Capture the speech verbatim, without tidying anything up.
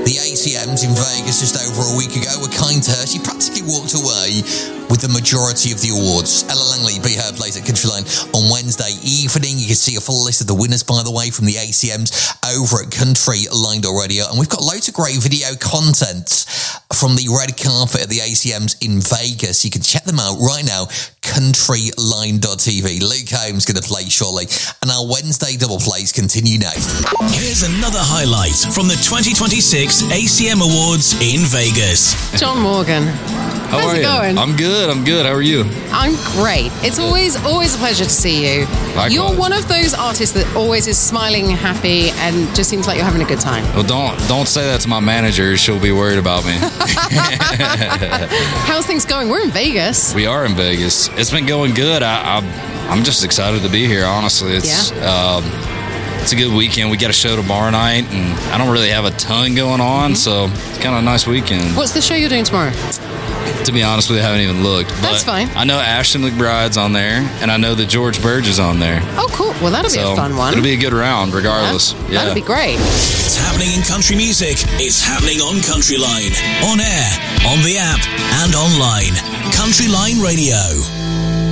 The A C Ms in Vegas just over a week ago were kind to her. She practically walked away with the majority of the awards. Ella Langley, Be Her, plays at Countryline on Wednesday evening. You can see a full list of the winners, by the way, from the A C Ms over at Countryline dot radio. And we've got loads of great video content from the red carpet at the A C Ms in Vegas. You can check them out right now, Countryline dot t v. Luke Combs going to play shortly. And our Wednesday double plays continue next. Here's another highlight from the twenty twenty-six A C M Awards in Vegas. John Morgan. How How's are it you? going? I'm good. I'm good. How are you? I'm great. It's always, always a pleasure to see you. Likewise. You're one of those artists that always is smiling, happy, and just seems like you're having a good time. Well, don't don't say that to my manager. She'll be worried about me. How's things going? We're in Vegas. We are in Vegas. It's been going good. I, I I'm just excited to be here. Honestly, it's Yeah. um, it's a good weekend. We got a show tomorrow night, and I don't really have a ton going on, Mm-hmm. so it's kind of a nice weekend. What's the show you're doing tomorrow? To be honest with you, I haven't even looked. But That's fine. I know Ashton McBride's on there, and I know that George Burge is on there. Oh, cool. Well, that'll be So a fun one. It'll be a good round, regardless. Yeah, Yeah. That'll be great. It's happening in country music. It's happening on Countryline. On air, on the app, and online. Countryline Radio.